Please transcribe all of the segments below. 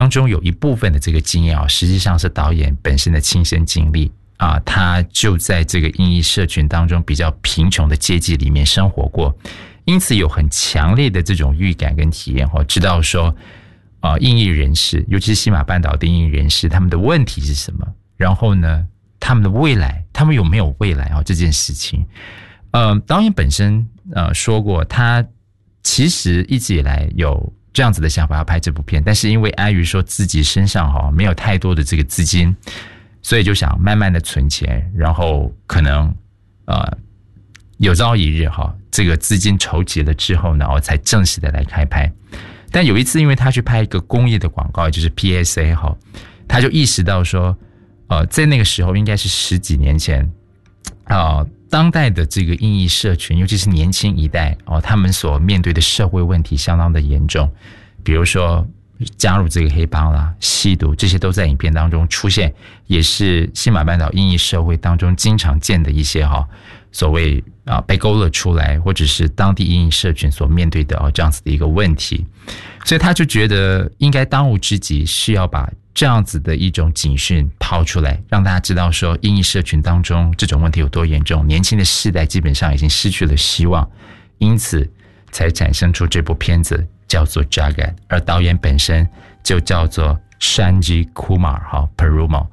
当中有一部分的这个经验实际上是导演本身的亲身经历他就在这个印裔社群当中比较贫穷的阶级里面生活过，因此有很强烈的这种预感跟体验知道说印裔人士，尤其是西马半岛的印裔人士，他们的问题是什么，然后呢他们的未来，他们有没有未来这件事情。导演本身说过，他其实一直以来有这样子的想法要拍这部片，但是因为碍于说自己身上没有太多的这个资金，所以就想慢慢的存钱，然后可能有朝一日这个资金筹集了之后呢，才正式的来开拍。但有一次因为他去拍一个公益的广告，也就是 PSA 他就意识到说在那个时候应该是10几年前当代的这个印裔社群，尤其是年轻一代他们所面对的社会问题相当的严重，比如说加入这个黑帮啦、吸毒，这些都在影片当中出现，也是西马半岛印裔社会当中经常见的一些所谓被勾勒出来，或者是当地印裔社群所面对的这样子的一个问题。所以他就觉得应该当务之急是要把这样子的一种警讯抛出来，让大家知道说印裔社群当中这种问题有多严重，年轻的世代基本上已经失去了希望，因此才产生出这部片子叫做 Jagat， 而导演本身就叫做 Sanjeev Kumar Perumal。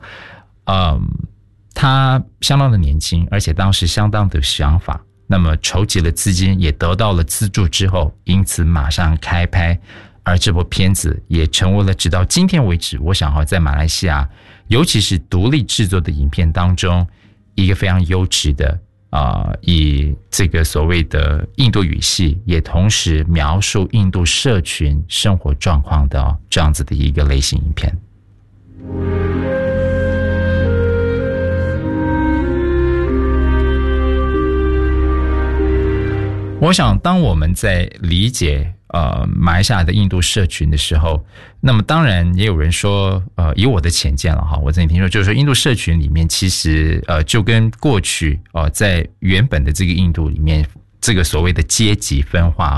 他相当的年轻，而且当时相当的想法，那么筹集了资金，也得到了资助之后，因此马上开拍。而这部片子也成为了直到今天为止，我想在马来西亚尤其是独立制作的影片当中一个非常优质的以这个所谓的印度语系，也同时描述印度社群生活状况的这样子的一个类型影片。我想当我们在理解马来西亚的印度社群的时候，那么当然也有人说以我的浅见了我曾经听说，就是说印度社群里面其实就跟过去在原本的这个印度里面这个所谓的阶级分化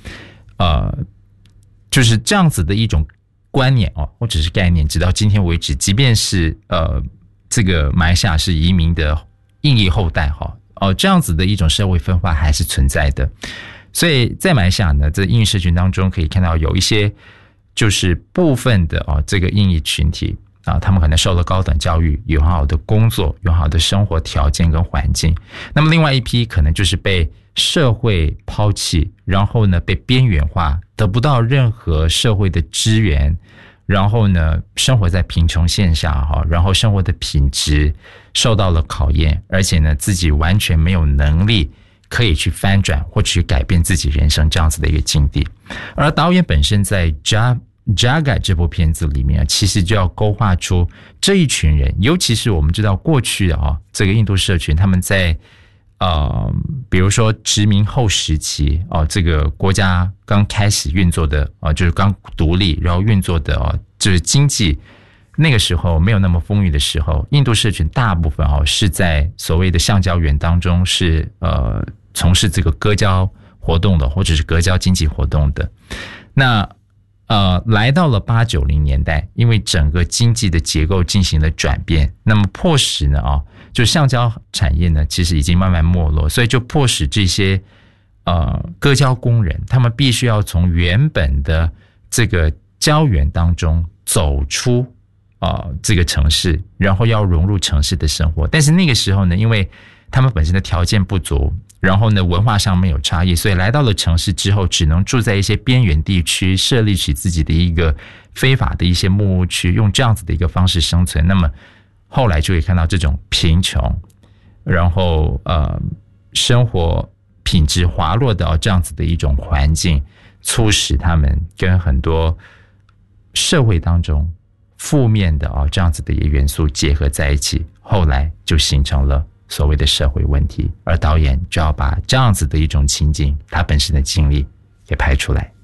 就是这样子的一种观念或者是概念，直到今天为止，即便是这个马来西亚是移民的印裔后代这样子的一种社会分化还是存在的。所以在马来西亚呢，在印裔社群当中可以看到有一些就是部分的这个印裔群体他们可能受了高等教育，有很好的工作，有很好的生活条件跟环境。那么另外一批可能就是被社会抛弃，然后呢被边缘化，得不到任何社会的支援，然后呢生活在贫穷线下然后生活的品质受到了考验，而且呢自己完全没有能力可以去翻转或者去改变自己人生这样子的一个境地。而导演本身在 Jagat 这部片子里面其实就要勾画出这一群人，尤其是我们知道过去的这个印度社群，他们在比如说殖民后时期这个国家刚开始运作的就是刚独立然后运作的就是经济那个时候没有那么丰裕的时候，印度社群大部分是在所谓的橡胶园当中是从事这个割胶活动的，或者是割胶经济活动的。那来到了890年代，因为整个经济的结构进行了转变，那么迫使呢就橡胶产业呢其实已经慢慢没落，所以就迫使这些割胶工人他们必须要从原本的这个胶原当中走出这个城市，然后要融入城市的生活。但是那个时候呢，因为他们本身的条件不足，然后呢文化上没有差异，所以来到了城市之后只能住在一些边缘地区，设立起自己的一个非法的一些木屋区，用这样子的一个方式生存。那么后来就会看到这种贫穷，然后生活品质滑落的这样子的一种环境，促使他们跟很多社会当中负面的这样子的一个元素结合在一起，后来就形成了所谓的社会问题。而导演就要把这样子的一种情景，他本身的经历给拍出来。